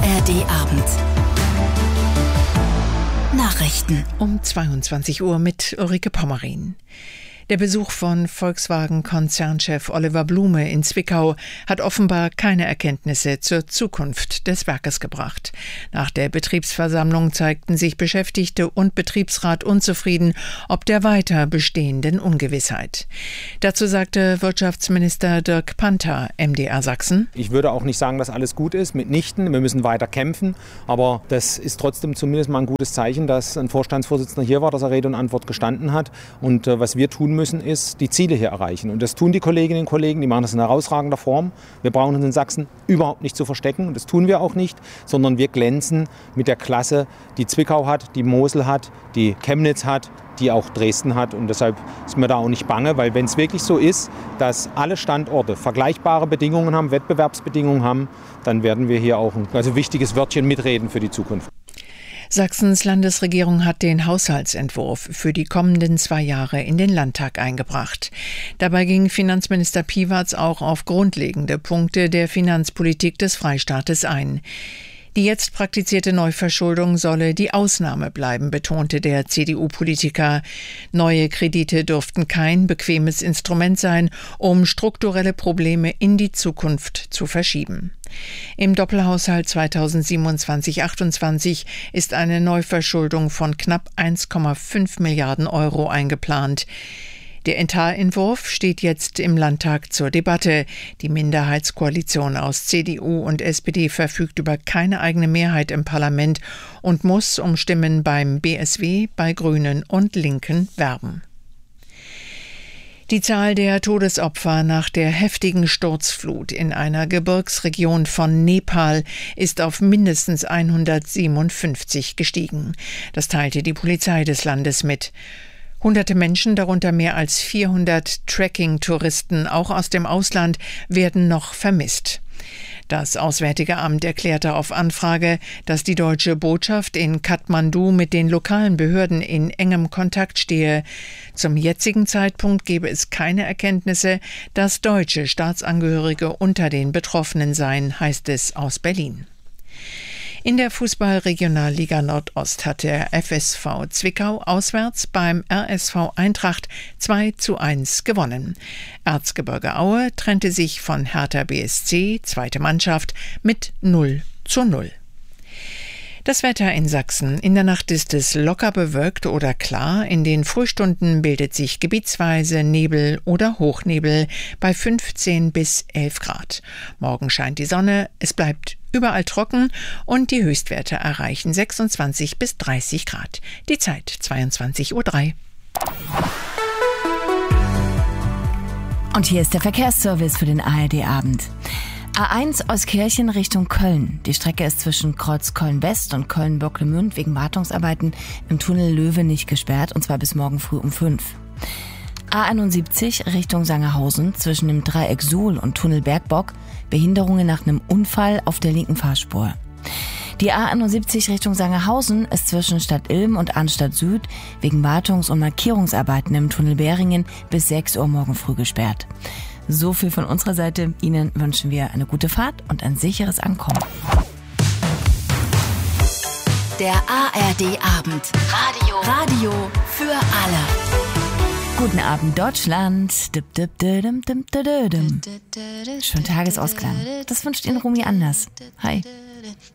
ARD-Abend. Nachrichten. Um 22 Uhr mit Ulrike Pommerin. Der Besuch von Volkswagen-Konzernchef Oliver Blume in Zwickau hat offenbar keine Erkenntnisse zur Zukunft des Werkes gebracht. Nach der Betriebsversammlung zeigten sich Beschäftigte und Betriebsrat unzufrieden ob der weiter bestehenden Ungewissheit. Dazu sagte Wirtschaftsminister Dirk Panther, MdR Sachsen: Ich würde auch nicht sagen, dass alles gut ist, mitnichten. Wir müssen weiter kämpfen. Aber das ist trotzdem zumindest mal ein gutes Zeichen, dass ein Vorstandsvorsitzender hier war, dass er Rede und Antwort gestanden hat. Und was wir tun müssen, ist die Ziele hier erreichen. Und das tun die Kolleginnen und Kollegen, die machen das in herausragender Form. Wir brauchen uns in Sachsen überhaupt nicht zu verstecken. Und das tun wir auch nicht, sondern wir glänzen mit der Klasse, die Zwickau hat, die Mosel hat, die Chemnitz hat, die auch Dresden hat. Und deshalb ist mir da auch nicht bange, weil wenn es wirklich so ist, dass alle Standorte vergleichbare Bedingungen haben, Wettbewerbsbedingungen haben, dann werden wir hier auch ein wichtiges Wörtchen mitreden für die Zukunft. Sachsens Landesregierung hat den Haushaltsentwurf für die kommenden 2 Jahre in den Landtag eingebracht. Dabei ging Finanzminister Piwarz auch auf grundlegende Punkte der Finanzpolitik des Freistaates ein. Die jetzt praktizierte Neuverschuldung solle die Ausnahme bleiben, betonte der CDU-Politiker. Neue Kredite dürften kein bequemes Instrument sein, um strukturelle Probleme in die Zukunft zu verschieben. Im Doppelhaushalt 2027/28 ist eine Neuverschuldung von knapp 1,5 Milliarden Euro eingeplant. Der Etatentwurf steht jetzt im Landtag zur Debatte. Die Minderheitskoalition aus CDU und SPD verfügt über keine eigene Mehrheit im Parlament und muss um Stimmen beim BSW, bei Grünen und Linken werben. Die Zahl der Todesopfer nach der heftigen Sturzflut in einer Gebirgsregion von Nepal ist auf mindestens 157 gestiegen. Das teilte die Polizei des Landes mit. Hunderte Menschen, darunter mehr als 400 Trekking-Touristen, auch aus dem Ausland, werden noch vermisst. Das Auswärtige Amt erklärte auf Anfrage, dass die deutsche Botschaft in Kathmandu mit den lokalen Behörden in engem Kontakt stehe. Zum jetzigen Zeitpunkt gebe es keine Erkenntnisse, dass deutsche Staatsangehörige unter den Betroffenen seien, heißt es aus Berlin. In der Fußball-Regionalliga Nordost hat der FSV Zwickau auswärts beim RSV Eintracht 2:1 gewonnen. Erzgebirge Aue trennte sich von Hertha BSC, zweite Mannschaft, mit 0:0. Das Wetter in Sachsen. In der Nacht ist es locker bewölkt oder klar. In den Frühstunden bildet sich gebietsweise Nebel oder Hochnebel bei 15 bis 11 Grad. Morgen scheint die Sonne, es bleibt überall trocken und die Höchstwerte erreichen 26 bis 30 Grad. Die Zeit 22:03 Uhr. Und hier ist der Verkehrsservice für den ARD-Abend. A1 Euskirchen Richtung Köln. Die Strecke ist zwischen Kreuz Köln-West und Köln-Bocklemünd wegen Wartungsarbeiten im Tunnel Löwe nicht gesperrt, und zwar bis morgen früh um 5. A71 Richtung Sangerhausen zwischen dem Dreieck Suhl und Tunnel Bergbock. Behinderungen nach einem Unfall auf der linken Fahrspur. Die A71 Richtung Sangerhausen ist zwischen Stadt Ilm und Arnstadt Süd wegen Wartungs- und Markierungsarbeiten im Tunnel Beringen bis 6 Uhr morgen früh gesperrt. So viel von unserer Seite. Ihnen wünschen wir eine gute Fahrt und ein sicheres Ankommen. Der ARD-Abend. Radio für alle. Guten Abend, Deutschland. Schönen Tagesausklang. Das wünscht Ihnen Romy Anders. Hi.